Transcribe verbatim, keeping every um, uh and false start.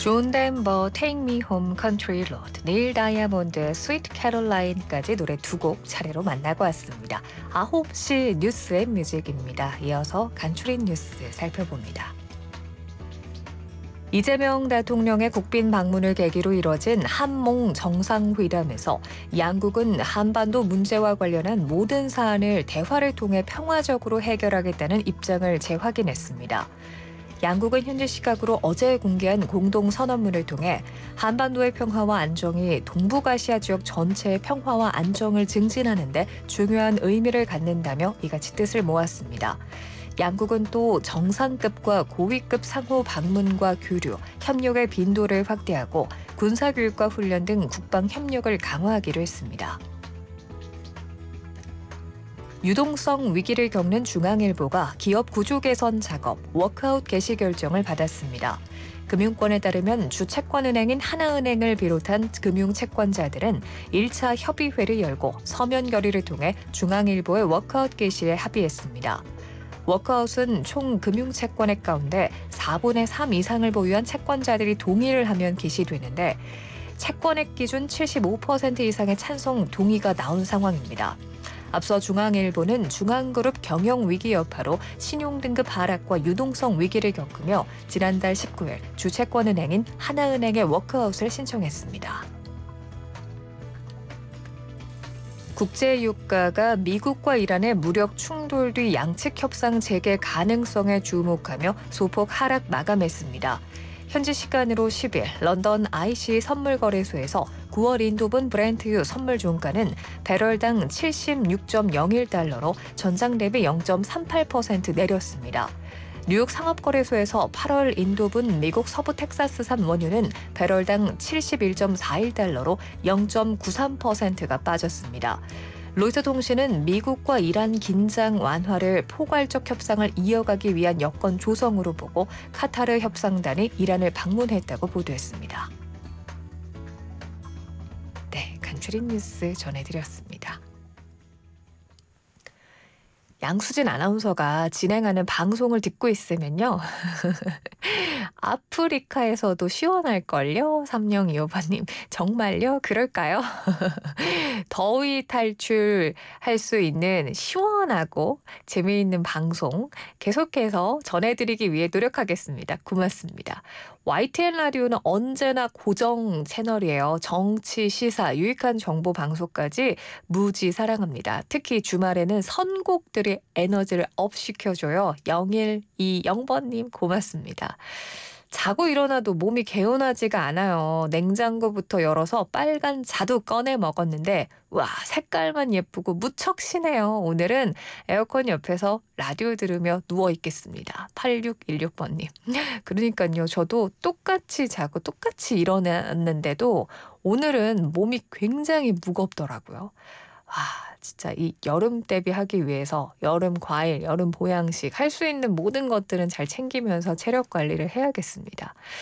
존 덴버, Take Me Home Country Road, 닐 다이아몬드, Sweet Caroline까지 노래 두 곡 차례로 만나고 왔습니다. 아홉 시 뉴스의 뮤직입니다. 이어서 간추린 뉴스 살펴봅니다. 이재명 대통령의 국빈 방문을 계기로 이뤄진 한몽 정상회담에서 양국은 한반도 문제와 관련한 모든 사안을 대화를 통해 평화적으로 해결하겠다는 입장을 재확인했습니다. 양국은 현지 시각으로 어제 공개한 공동선언문을 통해 한반도의 평화와 안정이 동북아시아 지역 전체의 평화와 안정을 증진하는 데 중요한 의미를 갖는다며 이같이 뜻을 모았습니다. 양국은 또 정상급과 고위급 상호 방문과 교류, 협력의 빈도를 확대하고 군사교육과 훈련 등 국방 협력을 강화하기로 했습니다. 유동성 위기를 겪는 중앙일보가 기업 구조 개선 작업, 워크아웃 개시 결정을 받았습니다. 금융권에 따르면 주채권은행인 하나은행을 비롯한 금융채권자들은 일 차 협의회를 열고 서면 결의를 통해 중앙일보의 워크아웃 개시에 합의했습니다. 워크아웃은 총 금융채권액 가운데 사분의 삼 이상을 보유한 채권자들이 동의를 하면 개시되는데 채권액 기준 칠십오 퍼센트 이상의 찬성 동의가 나온 상황입니다. 앞서 중앙일보는 중앙그룹 경영위기 여파로 신용등급 하락과 유동성 위기를 겪으며 지난달 십구 일 주채권은행인 하나은행의 워크아웃을 신청했습니다. 국제유가가 미국과 이란의 무력 충돌 뒤 양측 협상 재개 가능성에 주목하며 소폭 하락 마감했습니다. 현지 시간으로 십 일 런던 아이씨 선물거래소에서 구월 인도분 브렌트유 선물 종가는 배럴당 칠십육 점 영일 달러로 전장 대비 영 점 삼팔 퍼센트 내렸습니다. 뉴욕 상업거래소에서 팔월 인도분 미국 서부 텍사스산 원유는 배럴당 칠십일 점 사일 달러로 영 점 구삼 퍼센트가 빠졌습니다. 로이터 통신은 미국과 이란 긴장 완화를 포괄적 협상을 이어가기 위한 여건 조성으로 보고 카타르 협상단이 이란을 방문했다고 보도했습니다. 네, 간추린 뉴스 전해드렸습니다. 양수진 아나운서가 진행하는 방송을 듣고 있으면요. 아프리카에서도 시원할걸요? 삼영이오 번님. 정말요? 그럴까요? 더위 탈출할 수 있는 시원하고 재미있는 방송 계속해서 전해드리기 위해 노력하겠습니다. 고맙습니다. 와이티엔 라디오는 언제나 고정 채널이에요. 정치, 시사, 유익한 정보 방송까지 무지 사랑합니다. 특히 주말에는 선곡들이 에너지를 업 시켜줘요. 영일이영 번님 고맙습니다. 자고 일어나도 몸이 개운하지가 않아요. 냉장고부터 열어서 빨간 자두 꺼내 먹었는데 와 색깔만 예쁘고 무척 시네요. 오늘은 에어컨 옆에서 라디오 들으며 누워 있겠습니다. 팔육일육 번님. 그러니까요. 저도 똑같이 자고 똑같이 일어났는데도 오늘은 몸이 굉장히 무겁더라고요. 와 진짜 이 여름 대비하기 위해서 여름 과일, 여름 보양식 할 수 있는 모든 것들은 잘 챙기면서 체력 관리를 해야겠습니다.